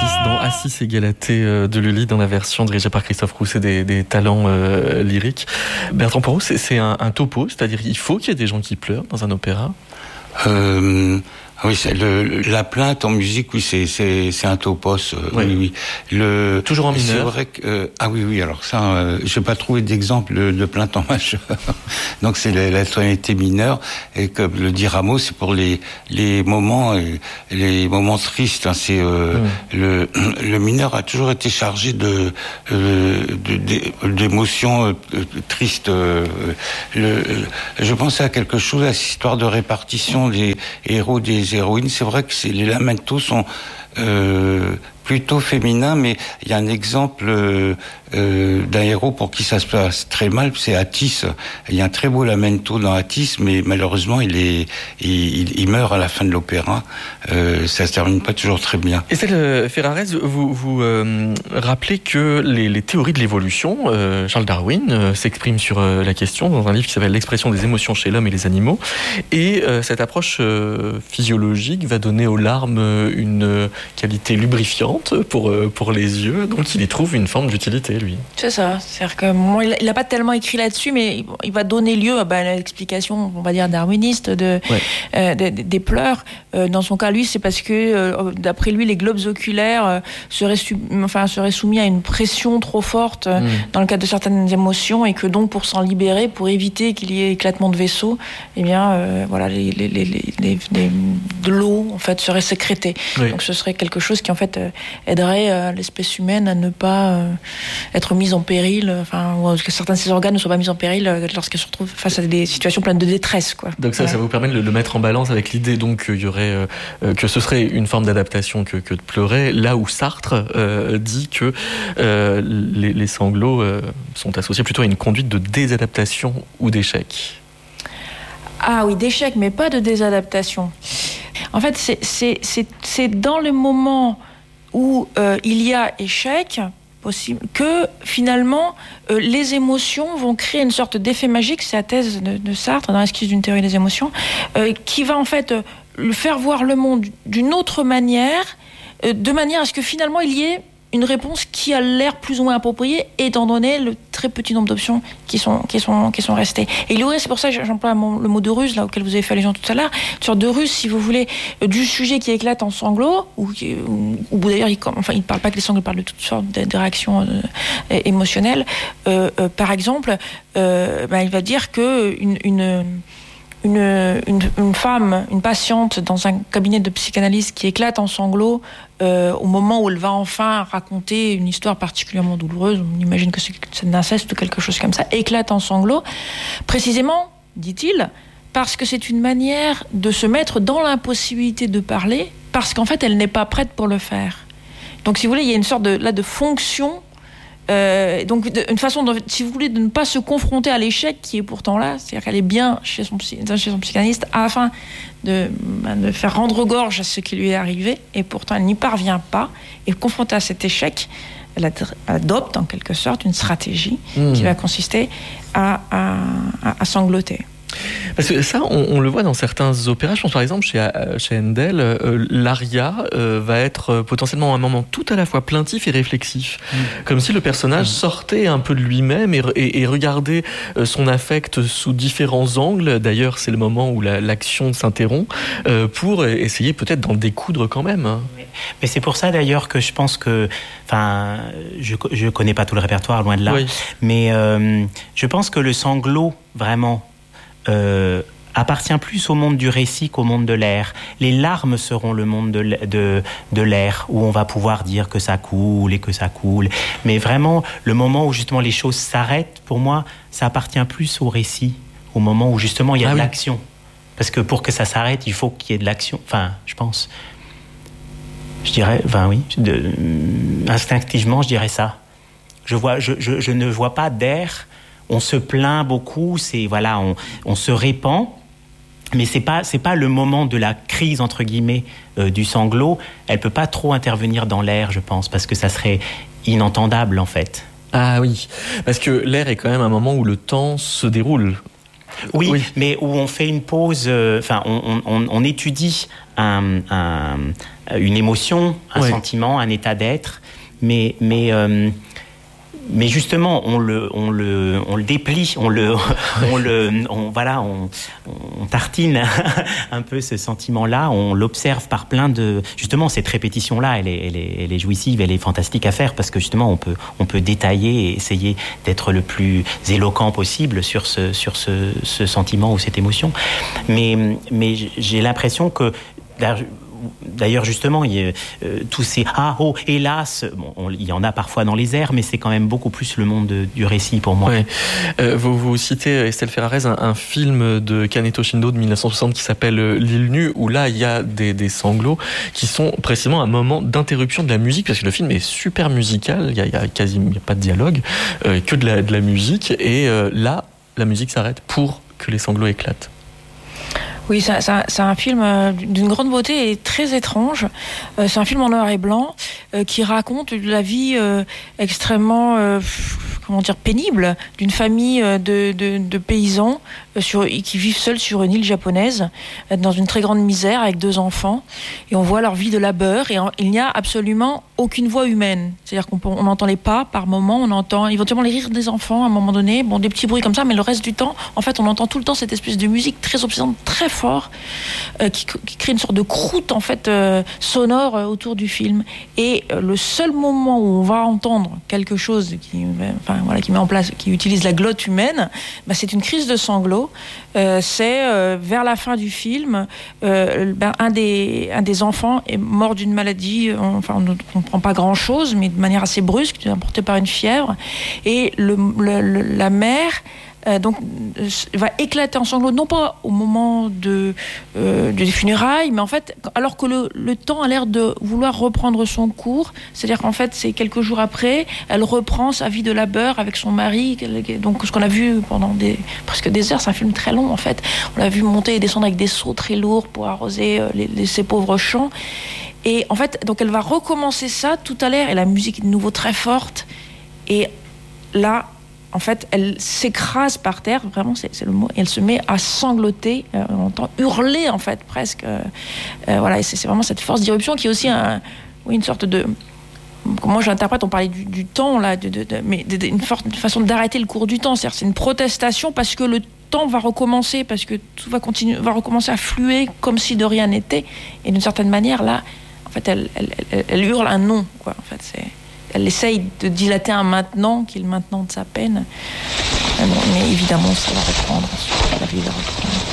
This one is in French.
dans Assis et Galatée de Lully, dans la version dirigée par Christophe Rousset des talents lyriques. Bertrand Poirot, c'est un topo, c'est-à-dire il faut qu'il y ait des gens qui pleurent dans un opéra. Oui, c'est la plainte en musique, oui, c'est un topos. Oui. Toujours en mineur. C'est vrai que oui. Alors ça, je n'ai pas trouvé d'exemple de plainte en majeur. Donc c'est la tonalité mineure, et comme le dit Rameau, c'est pour les moments tristes. Hein, c'est le mineur a toujours été chargé d'émotions tristes. Je pensais à quelque chose, à cette histoire de répartition des héros des héroïnes. C'est vrai que les lamentos sont plutôt féminins, mais il y a un exemple d'un héros pour qui ça se passe très mal, c'est Attis. Il y a un très beau lamento dans Attis, mais malheureusement il meurt à la fin de l'opéra. Ça se termine pas toujours très bien. Estelle Ferrarez, vous rappelez que les théories de l'évolution, Charles Darwin s'exprime sur la question dans un livre qui s'appelle L'expression des émotions chez l'homme et les animaux, et cette approche physiologique va donner aux larmes une qualité lubrifiante pour les yeux, donc il y trouve une forme d'utilité, lui. C'est ça, c'est-à-dire que il n'a pas tellement écrit là-dessus, mais il va donner lieu à l'explication, on va dire, darwiniste des pleurs. Dans son cas, lui, c'est parce que, d'après lui, les globes oculaires seraient soumis à une pression trop forte dans le cadre de certaines émotions, et que donc, pour s'en libérer, pour éviter qu'il y ait éclatement de vaisseau, eh bien, de l'eau, en fait, serait sécrétée. Oui. Donc, ce serait quelque chose qui, en fait, aiderait l'espèce humaine à ne pas être mise en péril, ou que certains de ses organes ne soient pas mis en péril lorsqu'elle se retrouve face à des situations pleines de détresse, quoi. Donc ça vous permet de le mettre en balance avec l'idée donc qu'il y aurait que ce serait une forme d'adaptation que de pleurer, là où Sartre dit que les sanglots sont associés plutôt à une conduite de désadaptation ou d'échec. Ah oui, d'échec, mais pas de désadaptation. En fait, c'est dans le moment où il y a échec possible que finalement les émotions vont créer une sorte d'effet magique. C'est la thèse de Sartre dans l'esquisse d'une théorie des émotions, qui va en fait faire voir le monde d'une autre manière, de manière à ce que finalement il y ait une réponse qui a l'air plus ou moins appropriée, étant donné le très petit nombre d'options qui sont restées. Et il y aurait, c'est pour ça que j'emploie le mot de ruse, là, auquel vous avez fait allusion tout à l'heure, une sorte de ruse, si vous voulez, du sujet qui éclate en sanglots, ou d'ailleurs, il ne parle pas que les sanglots, il parle de toutes sortes de réactions émotionnelles. Par exemple, il va dire que une femme, une patiente dans un cabinet de psychanalyse qui éclate en sanglots au moment où elle va enfin raconter une histoire particulièrement douloureuse, on imagine que c'est d'inceste ou quelque chose comme ça, éclate en sanglots, précisément, dit-il, parce que c'est une manière de se mettre dans l'impossibilité de parler, parce qu'en fait elle n'est pas prête pour le faire. Donc si vous voulez, il y a une sorte de fonction, donc une façon, si vous voulez, de ne pas se confronter à l'échec qui est pourtant là, c'est-à-dire qu'elle est bien chez son psychanalyste afin de faire rendre gorge à ce qui lui est arrivé, et pourtant elle n'y parvient pas, et confrontée à cet échec, elle adopte en quelque sorte une stratégie qui va consister à sangloter. Parce que ça, on le voit dans certains opéras. Je pense par exemple chez Handel, l'aria va être potentiellement un moment tout à la fois plaintif et réflexif. Comme si le personnage sortait un peu de lui-même et regardait son affect sous différents angles. D'ailleurs, c'est le moment où l'action s'interrompt pour essayer peut-être d'en découdre quand même. Mais c'est pour ça d'ailleurs que je pense que... je connais pas tout le répertoire, loin de là. Oui. Mais je pense que le sanglot, vraiment... appartient plus au monde du récit qu'au monde de l'air. Les larmes seront le monde de l'air, où on va pouvoir dire que ça coule et que ça coule. Mais vraiment, le moment où justement les choses s'arrêtent, pour moi, ça appartient plus au récit, au moment où justement il y a de l'action. Parce que pour que ça s'arrête, il faut qu'il y ait de l'action. Je pense. Je dirais, instinctivement, je dirais ça. Je ne vois pas d'air. On se plaint beaucoup, on se répand, mais c'est pas le moment de la crise entre guillemets du sanglot. Elle peut pas trop intervenir dans l'air, je pense, parce que ça serait inentendable en fait. Ah oui, parce que l'air est quand même un moment où le temps se déroule. Oui, mais où on fait une pause, on étudie une émotion, un sentiment, un état d'être, mais justement, on le déplie, on tartine un peu ce sentiment-là, on l'observe par plein de... Justement, cette répétition-là, elle est jouissive, elle est fantastique à faire parce que justement, on peut détailler et essayer d'être le plus éloquent possible sur ce sentiment ou cette émotion. Mais j'ai l'impression que... D'ailleurs, justement, tous ces « ah, oh, hélas », il y en a parfois dans les airs, mais c'est quand même beaucoup plus le monde du récit pour moi. Ouais. Vous citez, Estelle Ferrarez, un film de Kaneto Shindo de 1960 qui s'appelle « L'île nue », où là, il y a des sanglots qui sont précisément un moment d'interruption de la musique, parce que le film est super musical, il n'y a pas de dialogue, que de la musique, et là, la musique s'arrête pour que les sanglots éclatent. Oui, c'est un film d'une grande beauté et très étrange. C'est un film en noir et blanc qui raconte la vie extrêmement pénible d'une famille de paysans qui vivent seuls sur une île japonaise dans une très grande misère avec 2 enfants, et on voit leur vie de labeur et il n'y a absolument aucune voix humaine. C'est-à-dire qu'on entend les pas par moment, on entend éventuellement les rires des enfants à un moment donné, des petits bruits comme ça, mais le reste du temps, en fait, on entend tout le temps cette espèce de musique très obsédante, très fort, qui crée une sorte de croûte en fait sonore autour du film. Et le seul moment où on va entendre quelque chose qui met en place, qui utilise la glotte humaine, c'est une crise de sanglots. C'est vers la fin du film, un des enfants est mort d'une maladie, on ne comprend pas grand-chose, mais de manière assez brusque, emporté par une fièvre, et la mère va éclater en sanglots, non pas au moment des funérailles, mais en fait, alors que le temps a l'air de vouloir reprendre son cours, c'est-à-dire qu'en fait, c'est quelques jours après, elle reprend sa vie de labeur avec son mari, donc ce qu'on a vu pendant presque des heures, c'est un film très long en fait, on l'a vu monter et descendre avec des seaux très lourds pour arroser ces pauvres champs, et en fait, donc elle va recommencer ça tout à l'heure, et la musique est de nouveau très forte, et là, en fait, elle s'écrase par terre, vraiment, c'est le mot, et elle se met à sangloter, on entend hurler, en fait, presque. Et c'est vraiment cette force d'irruption qui est aussi une sorte de... Moi, j'interprète, on parlait du temps, là, mais une façon d'arrêter le cours du temps. C'est-à-dire, c'est une protestation parce que le temps va recommencer, parce que tout va recommencer à fluer comme si de rien n'était. Et d'une certaine manière, là, en fait, elle hurle un non, quoi. En fait, elle essaye de dilater un maintenant qui est le maintenant de sa peine. Mais évidemment, ça va reprendre. La vie va reprendre.